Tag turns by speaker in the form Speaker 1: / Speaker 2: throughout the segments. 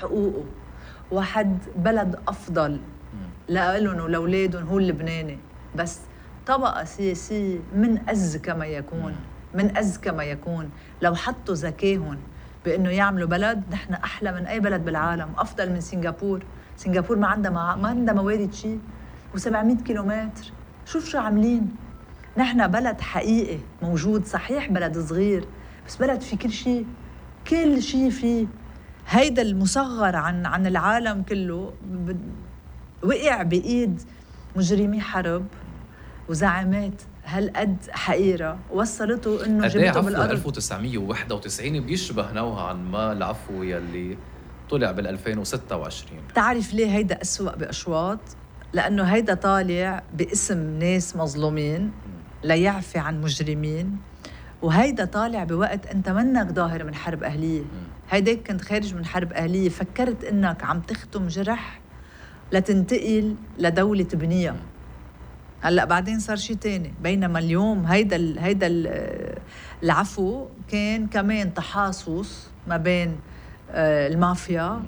Speaker 1: حقوقه، واحد بلد أفضل لأهلهم ولأولادهم هو اللبناني، بس طبقة سياسية من أذكى ما يكون، من أذكى ما يكون. لو حطوا ذكاهم بأنه يعملوا بلد، نحن أحلى من أي بلد بالعالم، أفضل من سنغافور. سنغافور ما عندها موارد شيء، و700 كيلومتر. شو عاملين؟ نحن بلد حقيقي موجود، صحيح بلد صغير بس بلد في كل شيء فيه. هيدا المصغر عن العالم كله وقع بإيد مجرمي حرب وزعامات هالقد حقيرة، وصلته إنه جبته بالأرض.
Speaker 2: 1991 بيشبه نوعا ما العفو يلي طلع بال2026.
Speaker 1: تعرف ليه هيدا أسوأ بأشواط؟ لأنه هيدا طالع باسم ناس مظلومين ليعفي عن مجرمين، وهيدا طالع بوقت أنت منك ظاهر من حرب أهلية. هيداك كنت خارج من حرب أهلية، فكرت إنك عم تختم جرح لتنتقل لدولة تبنيها. هلأ بعدين صار شيء تاني، بينما اليوم هيدا العفو كان كمان تحاصص ما بين المافيا،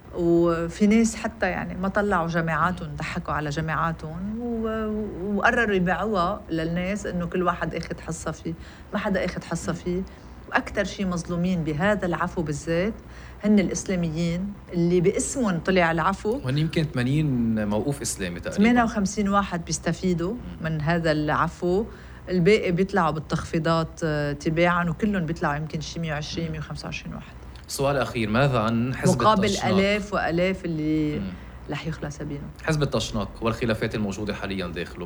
Speaker 1: وفي ناس حتى يعني ما طلعوا جامعاتهم، ضحكوا على جامعاتهم وقرروا يبيعوها للناس إنه كل واحد أخذ حصة فيه. ما حدا أخذ حصة فيه. وأكثر شيء مظلومين بهذا العفو بالذات هن الإسلاميين اللي باسمهم طلع العفو،
Speaker 2: وهن يمكن 80 موقوف إسلامي تقريبا.
Speaker 1: 58 واحد بيستفيدوا من هذا العفو، الباقي بيطلعوا بالتخفيضات تباعا، وكلهم بيطلعوا يمكن شي 120 125 واحد.
Speaker 2: سؤال أخير، ماذا عن حزب
Speaker 1: مقابل
Speaker 2: التشناق؟
Speaker 1: آلاف وآلاف اللي رح يخلى سبيله.
Speaker 2: حزب التشناق والخلافات الموجودة حاليا داخله،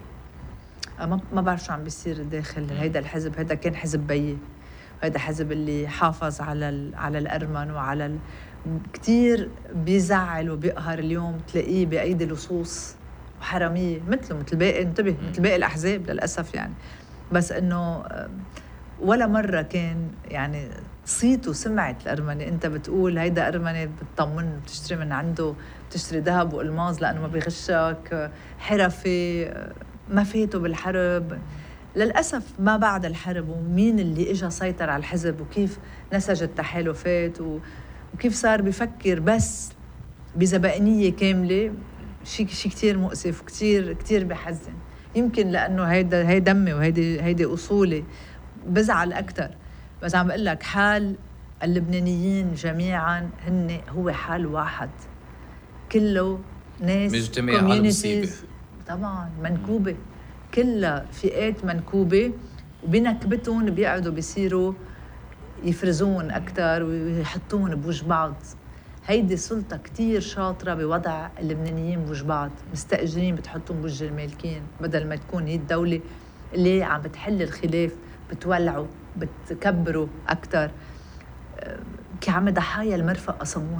Speaker 1: ما بعرف شو عم بيصير داخل هيدا الحزب. هيدا كان حزب بيي، هيدا حزب اللي حافظ على الأرمن وعلى كتير بيزعل وبيقهر. اليوم تلاقيه بأيدي لصوص وحرامية مثل باقي، انتبه، مثل باقي الأحزاب للأسف يعني. بس إنه ولا مرة كان يعني صيته سمعت الأرمني. أنت بتقول هيدا أرمني بتطمن، بتشتري من عنده، بتشتري ذهب وألماظ لأنه ما بيغشك، حرفي، ما فاتوا بالحرب. للأسف ما بعد الحرب، ومين اللي إجا سيطر على الحزب، وكيف نسج التحالفات، وكيف صار بيفكر بس بزبائنية كاملة. شيء كتير مؤسف وكتير كتير بحزن. يمكن لأنه هيدا دمي وهيدي أصولي بزعل أكتر. بس عم بقول لك حال اللبنانيين جميعا هو حال واحد، كله ناس
Speaker 2: مجتمع على مصيبة
Speaker 1: طبعا منكوبة، كلها فئات منكوبة، وبنكبتهم بيقعدوا بيصيروا يفرزون أكتر ويحطون بوجه بعض. هيدي سلطة كتير شاطرة بوضع اللبنانيين بوجه بعض، مستأجرين بتحطهم بوجه المالكين، بدل ما تكون هي الدولة اللي عم بتحل الخلاف، بتولعوا بتكبروا أكتر. كعم ضحايا المرفأ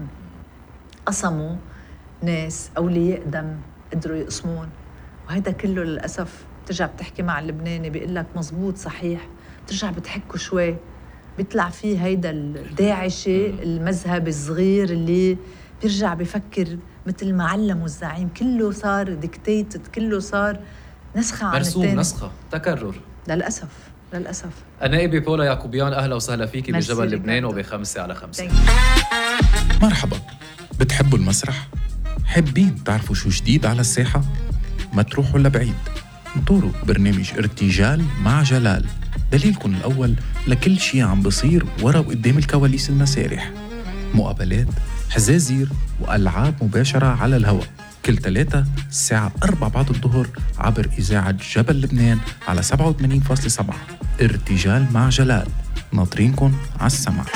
Speaker 1: قصموا ناس أولياء دم قدروا يقسمون. وهذا كله للأسف ترجع بتحكي مع اللبناني بيقول لك مزبوط صحيح، ترجع بتحكوا شوي بيطلع فيه هيدا الداعشي المذهب الصغير اللي بيرجع بيفكر مثل ما علموا الزعيم. كله صار ديكتيتد، كله صار نسخة عن التاني،
Speaker 2: مرسوم، نسخة، تكرر
Speaker 1: للأسف.
Speaker 2: النائبة بولا يعقوبيان، أهلا وسهلا فيكي بجبل لبنان وب5 على 5.
Speaker 3: مرحبا، بتحبوا المسرح؟ حابين تعرفوا شو جديد على الساحة؟ ما تروحوا لبعيد، انطروا برنامج ارتجال مع جلال، دليلكم الأول لكل شي عم بصير ورا وقدام الكواليس المسارح. مقابلات، حزازير وألعاب مباشرة على الهواء، كل 3 الساعة 4 بعد الظهر عبر إذاعة جبل لبنان على 87.7. ارتجال مع جلال، ناطرينكم على السمع.